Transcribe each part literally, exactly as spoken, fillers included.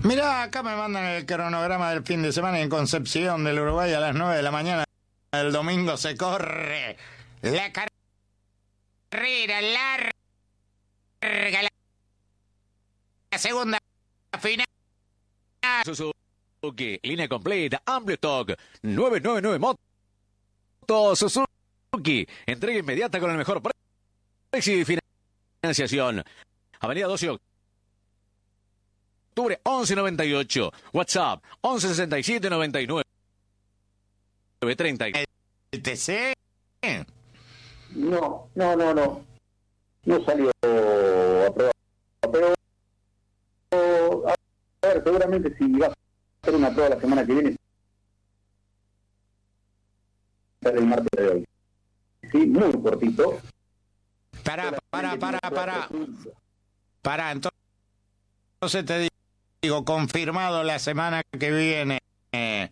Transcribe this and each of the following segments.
Mirá, acá me mandan el cronograma del fin de semana en Concepción del Uruguay a las nueve de la mañana. El domingo se corre la carrera larga, la, la segunda final. Suzuki, línea completa, amplio stock, nueve nueve nueve Motos Suzuki. Entrega inmediata con el mejor precio y financiación. Avenida doce de octubre, once noventa y ocho. WhatsApp, once sesenta y siete noventa y nueve treinta. ¿El T C? No, no, no, no. No salió aprobado. Pero, a ver, seguramente si va a hacer una prueba la semana que viene, el martes de hoy. Sí, muy cortito. Para, para, para, para. Para, entonces te digo, confirmado la semana que viene. Eh.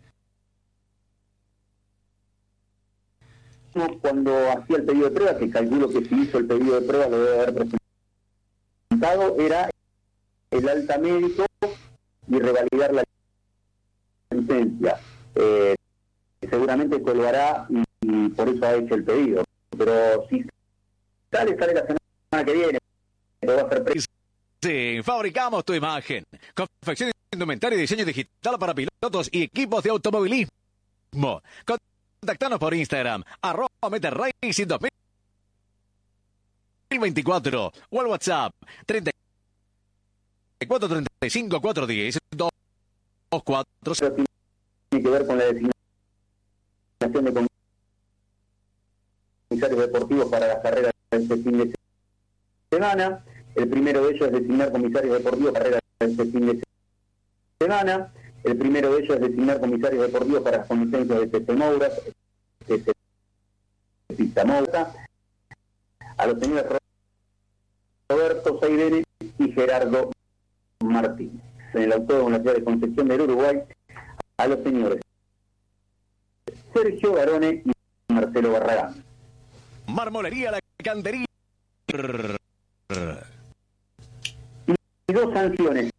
Cuando hacía el pedido de prueba, que calculo que si hizo el pedido de prueba lo debe haber presentado, era el alta médico y revalidar la licencia. Eh, seguramente colgará y, y por eso ha hecho el pedido. Pero si sale, sale la semana que viene, pero va a ser pre- Sí, fabricamos tu imagen. Confección de indumentaria y diseño digital para pilotos y equipos de automovilismo. Contactanos por Instagram, arroba meterracing dos mil veinticuatro o al WhatsApp treinta y cuatro treinta y cinco cuatrocientos diez dos cuatro. Tiene que ver con la designación de comisarios deportivos para las carreras de este fin de semana. El primero de ellos es designar comisarios deportivos para las carreras de este fin de semana. El primero de ellos es designar comisarios deportivos para las competencias de T C Mouras, T C Pista Mouras, a los señores Roberto Seidene y Gerardo Martínez. En el autódromo de la ciudad de Concepción del Uruguay, a los señores Sergio Garone y Marcelo Barragán. Marmolería La Cantería. Y dos sanciones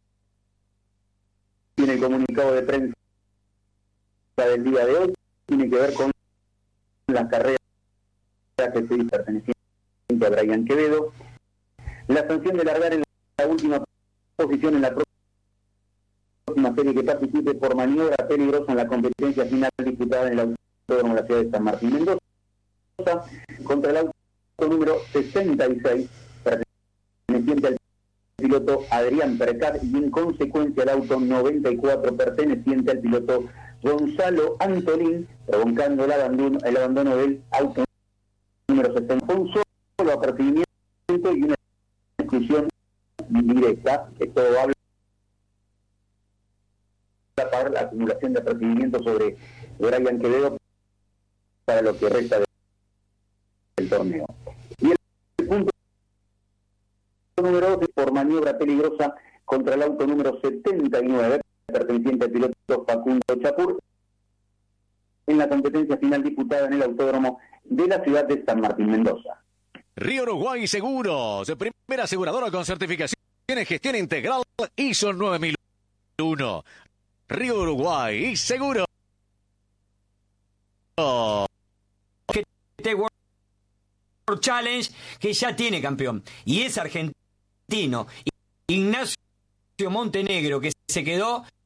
en el comunicado de prensa del día de hoy tiene que ver con las carreras que se perteneciente a Brian Quevedo. La sanción de largar en la última posición en la próxima serie que participe por maniobra peligrosa en la competencia final disputada en el autódromo de la ciudad de San Martín Mendoza contra el auto número sesenta y seis perteneciente al piloto Adrián Percat y en consecuencia el auto noventa y cuatro perteneciente al piloto Gonzalo Antolín, provocando el abandono, el abandono del auto número sesenta. Fue un solo apercibimiento y una exclusión directa. Esto habla para la acumulación de apercibimientos sobre Brian Quevedo para lo que resta del torneo. Y el punto número doce por maniobra peligrosa contra el auto número setenta y nueve perteneciente al piloto Facundo Chapur en la competencia final disputada en el autódromo de la ciudad de San Martín Mendoza. Río Uruguay Seguros, primera aseguradora con certificación en gestión integral I S O nueve mil uno. Río Uruguay Seguro. Este World Challenge que ya tiene campeón y es argentino. Ignacio Montenegro, que se quedó